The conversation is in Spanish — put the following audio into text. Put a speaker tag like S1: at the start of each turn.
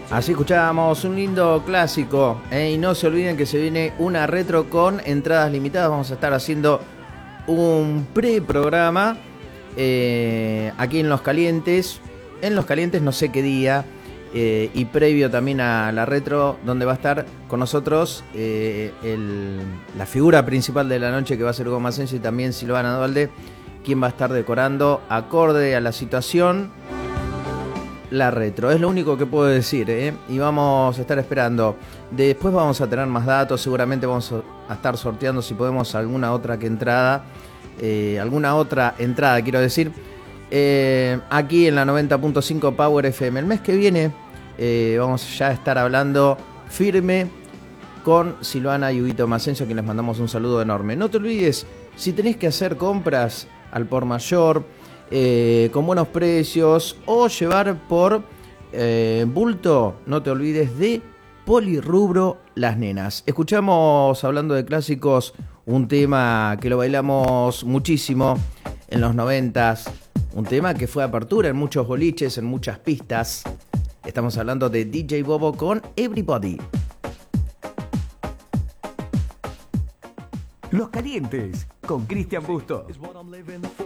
S1: Así escuchábamos un lindo clásico, y no se olviden que se viene una retro con entradas limitadas. Vamos a estar haciendo un pre-programa aquí en Los Calientes. En Los Calientes no sé qué día, y previo también a la retro, donde va a estar con nosotros la figura principal de la noche, que va a ser Hugo Masencio, y también Silvana Dualde, quien va a estar decorando acorde a la situación la retro. Es lo único que puedo decir, y vamos a estar esperando. Después vamos a tener más datos, seguramente vamos a estar sorteando, si podemos, alguna otra entrada, quiero decir, aquí en la 90.5 Power FM. El mes que viene vamos ya a estar hablando firme con Silvana y Huguito Masencio, a quien les mandamos un saludo enorme. No te olvides, si tenés que hacer compras al por mayor, con buenos precios, o llevar por bulto, no te olvides de Polirrubro Las Nenas. Escuchamos, hablando de clásicos, un tema que lo bailamos muchísimo en los 90s, un tema que fue apertura en muchos boliches, en muchas pistas. Estamos hablando de DJ Bobo con Everybody.
S2: Los Calientes con Cristian Bustos.